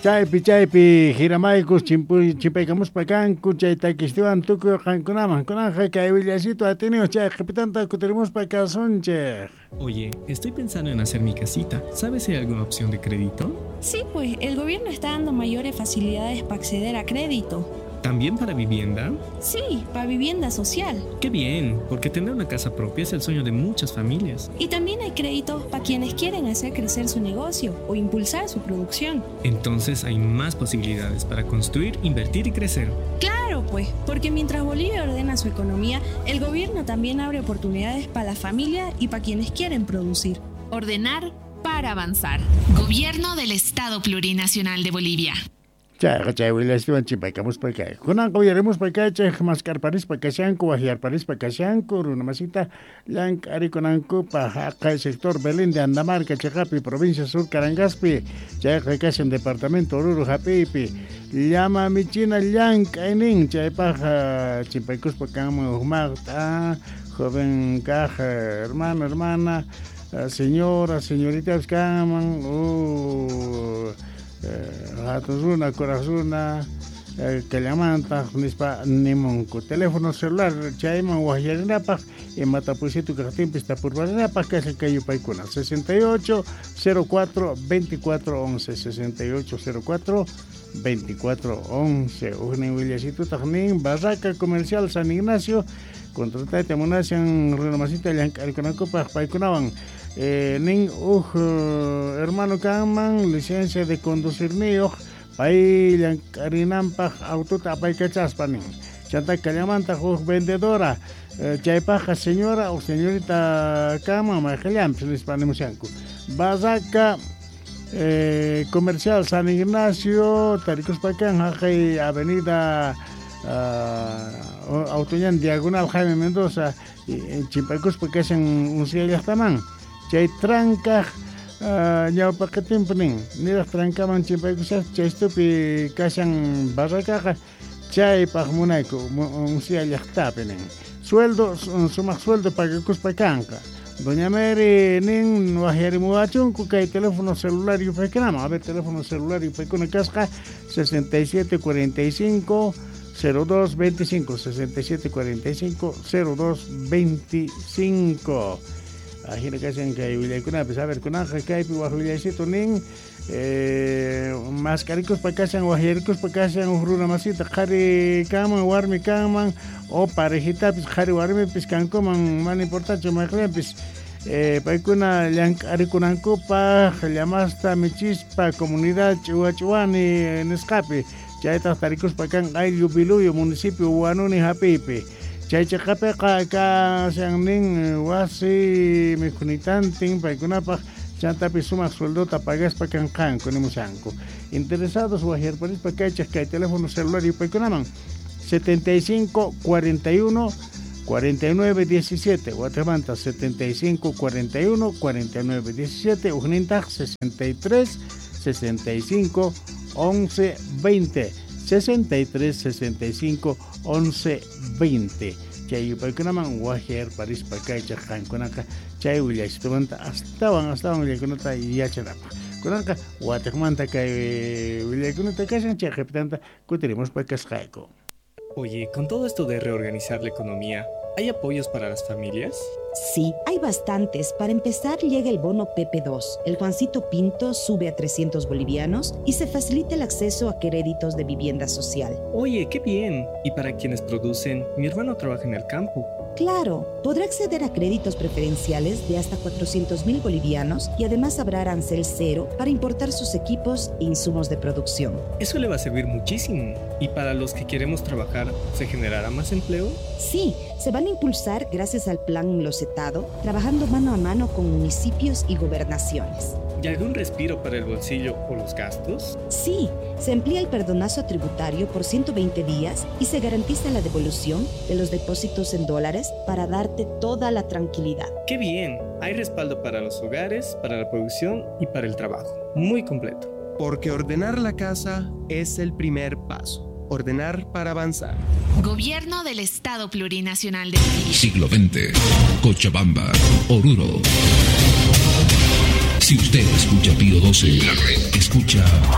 Chaypi Jiramaykus chimpaykamus pakanku chaytakistiwan tukuy qankunaman kunanja kay Villasito Ateneo chay qipitanta kutiremos pakasunche. Oye, estoy pensando en hacer mi casita. ¿Sabes si hay alguna opción de crédito? Sí, pues el gobierno está dando mayores facilidades para acceder a crédito. ¿También para vivienda? Sí, para vivienda social. ¡Qué bien! Porque tener una casa propia es el sueño de muchas familias. Y también hay créditos para quienes quieren hacer crecer su negocio o impulsar su producción. Entonces hay más posibilidades para construir, invertir y crecer. Claro, pues, porque mientras Bolivia ordena su economía, el gobierno también abre oportunidades para la familia y para quienes quieren producir. Ordenar para avanzar. Gobierno del Estado Plurinacional de Bolivia. Chay Villasito chimpaykamus pakay. Kunanqa uyaremos pakay chay maskarparis pakashanku wajiarparis pakashanku runamasita llank'arikunanku haqay sector Belén de Andamarca chayqapi provincia sur Carangaspi chayqa kashan departamento Oruro hapipi llama michina llank'aynin chaypaqa chimpaykuspa kanman hukmaqta joven caja hermana señorita kanman Ratosuna, corazuna, Calamanta, Nispa, Nimonco, teléfono celular, Chayman, Guajarinapa, y Matapuisito Cartín, está por Baranapa, que es el Cayo Paicuna, 6804-2411, 6804-2411, Ujne Villasito Tajnín, Barraca Comercial San Ignacio, contratate a Monacian, Renomasita, Yancarconaco, Paicunaban. Ning hermano Kaman, licencia de conducir niyo, pay Yancarinampaj, autota pay cachaspanin. Chanta Calamanta, vendedora, chaypaja señora o señorita Kaman, Majalam, se les panemusianco. Bazaca comercial San Ignacio, Taricos Pacán, avenida Autoñán, diagonal Jaime Mendoza, Chimpaycos Pacán, un cielo tamán. Chay tranca ñawpaqatinpanin niraq trancaman chimpaykusaq chaystupi kashan barracaqa chaypaq munayku unsía llaqtapinin sueldo sumaq sueldo pagakuspa kanqa doña Mary nin wahyarimuwachunku kay teléfono celular yupaykunama a ver teléfono celular yupaykuna kasqa 6745 0225 6745 0225 Ajina kasan kay Villaykuna, pues a ver, kunaja kaypi Villasito nin mascaricos pa kasan wajericos pa kasan uhruna masita qari kaman warmi kaman o parejita pues qari warmi pues kankuman man importante maqlen pues paykuna llank'arikunanku pa llamasta michispa comunidad chihuachihuani nisqapi chaytaq taricos pa kan ayllu biluyo municipio Huanuni hapipi Chaychacapeca acá sean wasi mejunitantin paikunapaj chantapi sumaq sueldota pagas pa kanqanku nimushanku. Interesados wajiarparis pa kaychaq kay teléfono celular yupaykunaman 75 41 49 17 Guatemala 75 41 49 17 Ujnintaq 63 65 11 20 63 65 11 20 chay paykunaman wajer paris pakaycha qankunaqa chay Villasitomananta astawan Villaykunata yachanapaq kunanqa watakmanta kay Villaykunata kashan chay qhipitanta kutiremos pakasqayku. Oye, con todo esto de reorganizar la economía, ¿hay apoyos para las familias? Sí, hay bastantes. Para empezar, llega el bono PP2. El Juancito Pinto sube a 300 bolivianos y se facilita el acceso a créditos de vivienda social. Oye, qué bien. Y para quienes producen, mi hermano trabaja en el campo. Claro, podrá acceder a créditos preferenciales de hasta 400.000 bolivianos y además habrá arancel cero para importar sus equipos e insumos de producción. Eso le va a servir muchísimo. ¿Y para los que queremos trabajar, se generará más empleo? Sí, se van a impulsar gracias al plan Locetado, trabajando mano a mano con municipios y gobernaciones. ¿Y algún respiro para el bolsillo o los gastos? Sí, se amplía el perdonazo tributario por 120 días y se garantiza la devolución de los depósitos en dólares para darte toda la tranquilidad. ¡Qué bien! Hay respaldo para los hogares, para la producción y para el trabajo. Muy completo. Porque ordenar la casa es el primer paso. Ordenar para avanzar. Gobierno del Estado Plurinacional de Bolivia. Siglo XX. Cochabamba. Oruro. Si usted escucha Pío 12, escucha